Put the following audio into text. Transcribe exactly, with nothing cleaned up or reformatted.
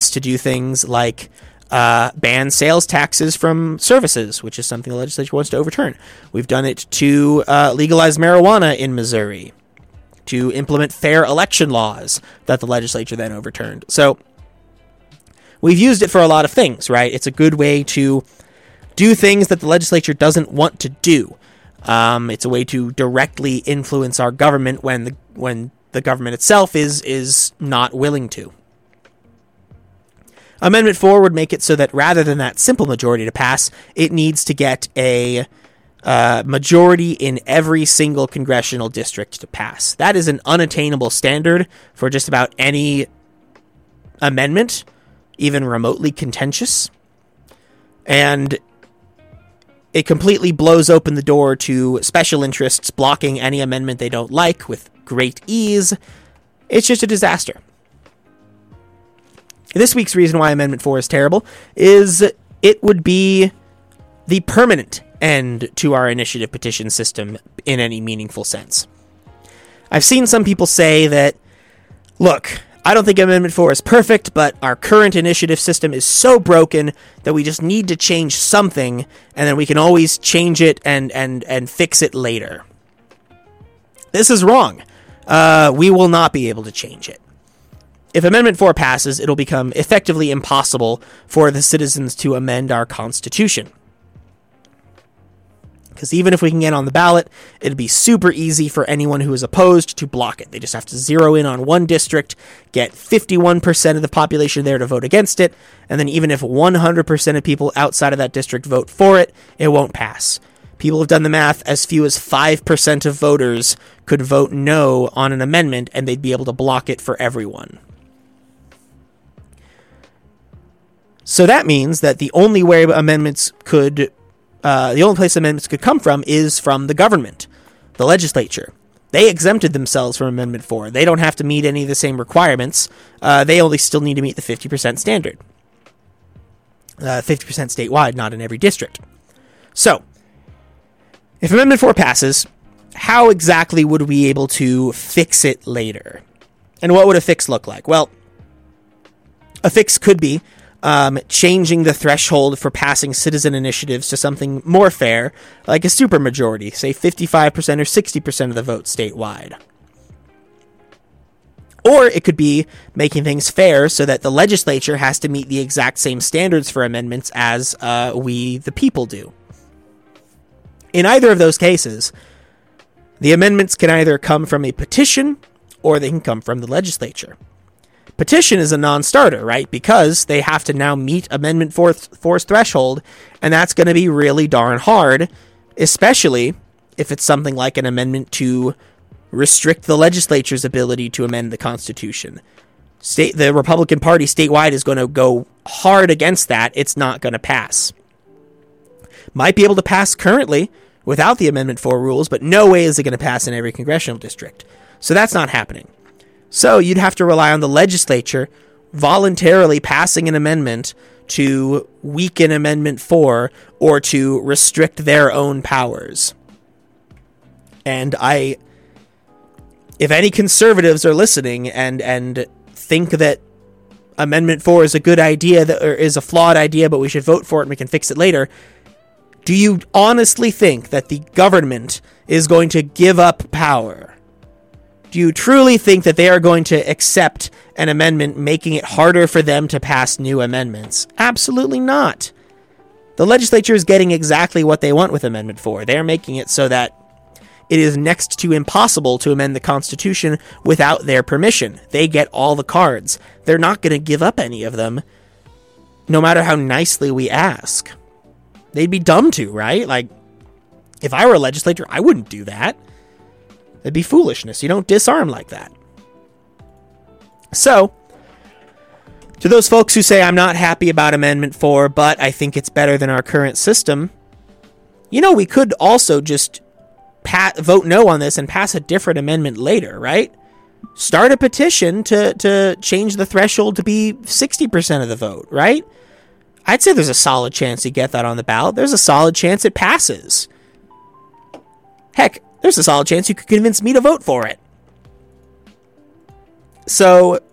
us to do things like uh, ban sales taxes from services, which is something the legislature wants to overturn. We've done it to uh, legalize marijuana in Missouri, to implement fair election laws that the legislature then overturned. So we've used it for a lot of things, right? It's a good way to do things that the legislature doesn't want to do. Um, it's a way to directly influence our government when the when the government itself is is not willing to. Amendment four would make it so that rather than that simple majority to pass, it needs to get a uh, majority in every single congressional district to pass. That is an unattainable standard for just about any amendment, even remotely contentious. And it completely blows open the door to special interests blocking any amendment they don't like with great ease. It's just a disaster. This week's reason why Amendment four is terrible is it would be the permanent end to our initiative petition system in any meaningful sense. I've seen some people say that, look, I don't think Amendment four is perfect, but our current initiative system is so broken that we just need to change something, and then we can always change it and, and, and fix it later. This is wrong. Uh, we will not be able to change it. If Amendment four passes, it'll become effectively impossible for the citizens to amend our Constitution. Because even if we can get on the ballot, it'd be super easy for anyone who is opposed to block it. They just have to zero in on one district, get fifty-one percent of the population there to vote against it, and then even if one hundred percent of people outside of that district vote for it, it won't pass. People have done the math. As few as five percent of voters could vote no on an amendment, and they'd be able to block it for everyone. So that means that the only way amendments could, uh, the only place amendments could come from is from the government, the legislature. They exempted themselves from Amendment four. They don't have to meet any of the same requirements. Uh, they only still need to meet the fifty percent standard. Uh, fifty percent statewide, not in every district. So, if Amendment four passes, how exactly would we be able to fix it later? And what would a fix look like? Well, a fix could be Um, changing the threshold for passing citizen initiatives to something more fair, like a supermajority, say fifty-five percent or sixty percent of the vote statewide. Or it could be making things fair so that the legislature has to meet the exact same standards for amendments as uh, we, the people, do. In either of those cases, the amendments can either come from a petition or they can come from the legislature. Petition is a non-starter, right? Because they have to now meet Amendment four's threshold, and that's going to be really darn hard, especially if it's something like an amendment to restrict the legislature's ability to amend the Constitution. State, the Republican Party statewide is going to go hard against that. It's not going to pass. Might be able to pass currently without the Amendment four rules, but no way is it going to pass in every congressional district. So that's not happening. So you'd have to rely on the legislature voluntarily passing an amendment to weaken Amendment four or to restrict their own powers. And I, if any conservatives are listening and, and think that Amendment four is a good idea that, or is a flawed idea, but we should vote for it and we can fix it later, do you honestly think that the government is going to give up power? Do you truly think that they are going to accept an amendment making it harder for them to pass new amendments? Absolutely not. The legislature is getting exactly what they want with Amendment four. They are making it so that it is next to impossible to amend the Constitution without their permission. They get all the cards. They're not going to give up any of them, no matter how nicely we ask. They'd be dumb to, right? Like, if I were a legislator, I wouldn't do that. It'd be foolishness. You don't disarm like that. So, to those folks who say I'm not happy about Amendment four, but I think it's better than our current system, you know, we could also just pat, vote no on this and pass a different amendment later, right? Start a petition to, to change the threshold to be sixty percent of the vote, right? I'd say there's a solid chance you get that on the ballot. There's a solid chance it passes. Heck, there's a solid chance you could convince me to vote for it. So,